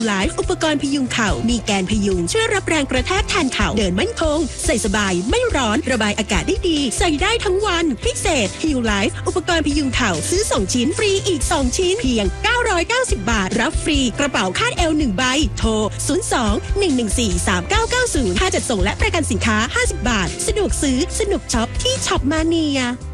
ไลฟ์อุปกรณ์พยุงเข่ามีแกนพยุงช่วยรับแรงกระแทกแทนเข่าเดินมั่นคงใส่สบายไม่ร้อนระบายอากาศได้ดีใส่ได้ทั้งวันพิเศษฮิลไลฟ์อุปกรณ์พยุงเข่าซื้อ2ชิ้นฟรีอีก2ชิ้นเพียง990 บาทรับฟรีกระเป๋าคาดเอว1ใบโทร02-114-3990ค่าจัดส่งและประกันสินค้า50 บาทสะดวกซื้อสนุกช็อปที่ช็อปมาเนีย